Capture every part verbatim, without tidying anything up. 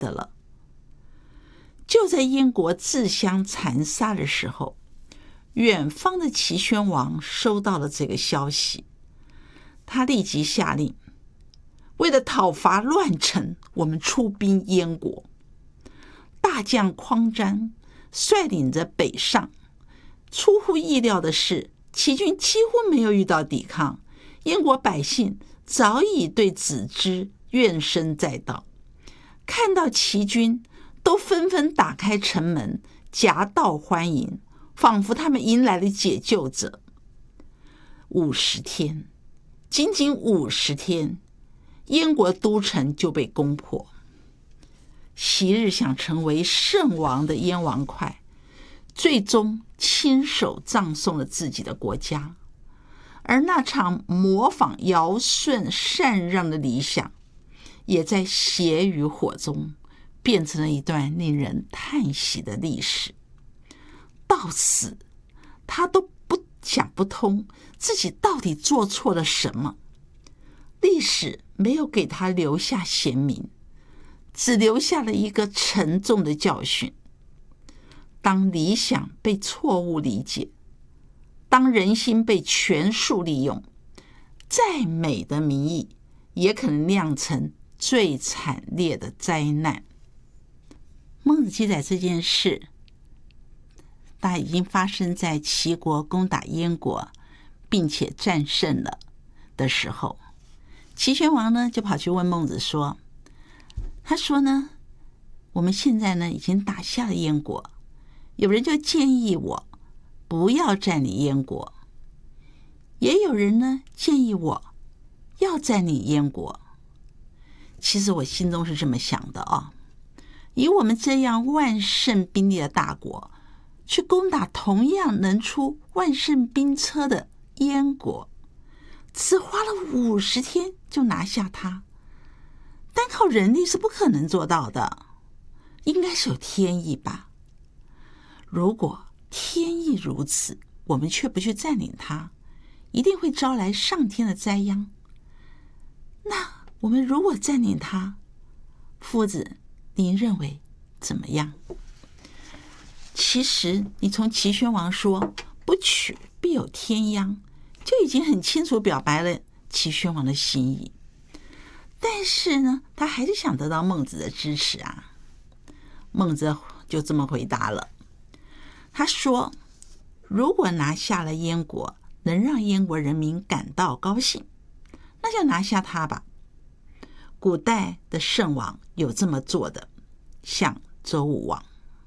的了。就在燕国自相残杀的时候，远方的齐宣王收到了这个消息，他立即下令，为了讨伐乱臣，我们出兵燕国。大将匡瞻率领着北上，出乎意料的是，齐军几乎没有遇到抵抗，燕国百姓早已对子之怨声载道，看到齐军都纷纷打开城门，夹道欢迎，仿佛他们迎来了解救者。五十天，仅仅五十天，燕国都城就被攻破。昔日想成为圣王的燕王哙，最终亲手葬送了自己的国家，而那场模仿尧舜禅让的理想，也在血与火中变成了一段令人叹息的历史。到死，他都不想不通自己到底做错了什么。历史没有给他留下贤名，只留下了一个沉重的教训：当理想被错误理解，当人心被权术利用，再美的名义也可能酿成最惨烈的灾难。孟子记载这件事，它已经发生在齐国攻打燕国并且战胜了的时候，齐宣王呢就跑去问孟子说，他说呢，我们现在呢已经打下了燕国，有人就建议我不要占领燕国，也有人呢建议我要占领燕国。其实我心中是这么想的啊，以我们这样万乘兵力的大国，去攻打同样能出万乘兵车的燕国，只花了五十天就拿下它，单靠人力是不可能做到的，应该是有天意吧。如果天意如此，我们却不去占领它，一定会招来上天的灾殃。那我们如果占领它，夫子您认为怎么样？其实你从齐宣王说不取必有天殃，就已经很清楚表白了齐宣王的心意。但是呢，他还是想得到孟子的支持啊。孟子就这么回答了，他说，如果拿下了燕国，能让燕国人民感到高兴，那就拿下它吧。古代的圣王有这么做的，像周武王。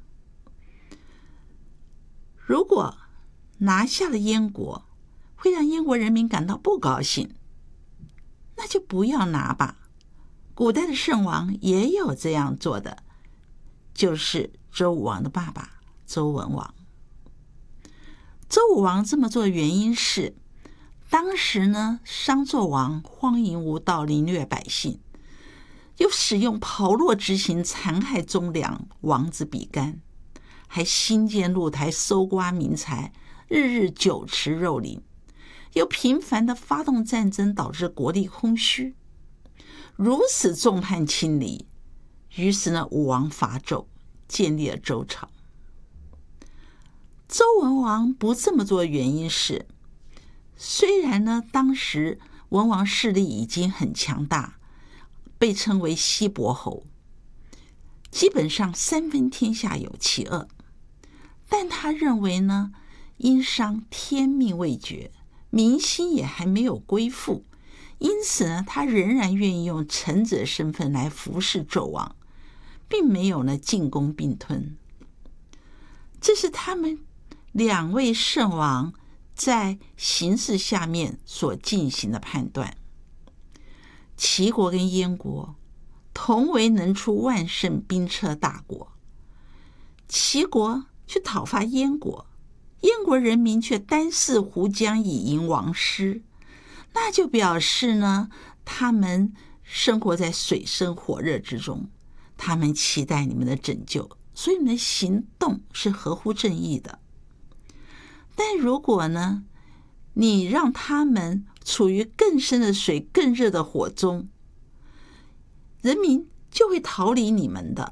如果拿下了燕国，会让燕国人民感到不高兴，那就不要拿吧。古代的圣王也有这样做的，就是周武王的爸爸周文王。周武王这么做的原因是，当时呢，商纣王荒淫无道，凌虐百姓，又使用炮烙之刑残害忠良王子比干，还兴建露台搜刮民财，日日酒池肉林，又频繁的发动战争，导致国力空虚。如此众叛亲离，于是呢，武王伐纣，建立了周朝。周文王不这么做的原因是，虽然呢，当时文王势力已经很强大，被称为西伯侯，基本上三分天下有其二，但他认为呢，殷商天命未绝，民心也还没有归附，因此呢，他仍然愿意用臣子的身份来服侍纣王，并没有呢进攻并吞。这是他们两位圣王在形势下面所进行的判断。齐国跟燕国同为能出万乘兵车大国，齐国去讨伐燕国，燕国人民却单似湖江以迎王师，那就表示呢，他们生活在水深火热之中，他们期待你们的拯救，所以你们的行动是合乎正义的。但如果呢，你让他们处于更深的水、更热的火中，人民就会逃离你们的。